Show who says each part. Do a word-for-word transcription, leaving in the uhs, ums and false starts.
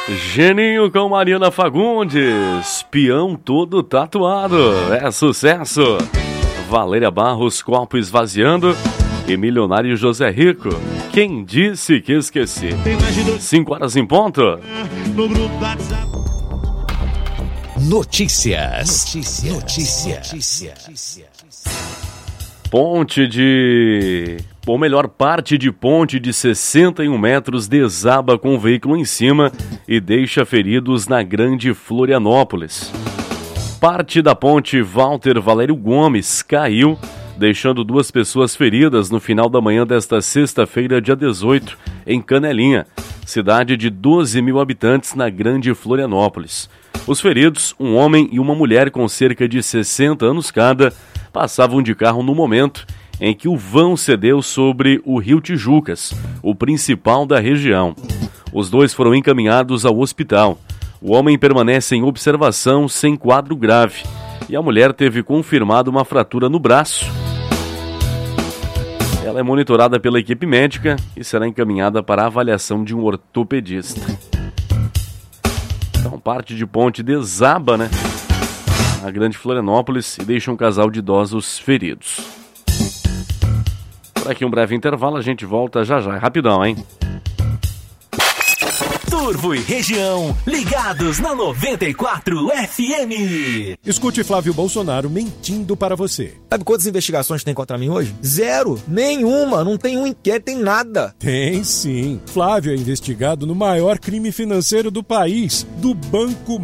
Speaker 1: Geninho com Mariana Fagundes, peão todo tatuado, é sucesso. Valéria Barros, copo esvaziando, e milionário José Rico, quem disse que esqueci? Cinco horas em ponto.
Speaker 2: Notícias. Notícias. Notícias. Notícias.
Speaker 1: Ponte de... Ou melhor, parte de ponte de sessenta e um metros desaba com o veículo em cima e deixa feridos na Grande Florianópolis. Parte da ponte Walter Valério Gomes caiu, deixando duas pessoas feridas no final da manhã desta sexta-feira, dia dezoito, em Canelinha, cidade de doze mil habitantes na Grande Florianópolis. Os feridos, um homem e uma mulher com cerca de sessenta anos cada, passavam de carro no momento em que o vão cedeu sobre o Rio Tijucas, o principal da região. Os dois foram encaminhados ao hospital. O homem permanece em observação sem quadro grave e a mulher teve confirmado uma fratura no braço. Ela é monitorada pela equipe médica e será encaminhada para a avaliação de um ortopedista. Então, parte de ponte desaba, né? Na Grande Florianópolis e deixa um casal de idosos feridos. Por aqui um breve intervalo, a gente volta já já. É rapidão, hein?
Speaker 2: Turvo e região, ligados na noventa e quatro F M.
Speaker 3: Escute Flávio Bolsonaro mentindo para você.
Speaker 4: Sabe quantas investigações tem contra mim hoje? Zero. Nenhuma. Não tem um inquérito, tem nada.
Speaker 3: Tem sim. Flávio é investigado no maior crime financeiro do país, do Banco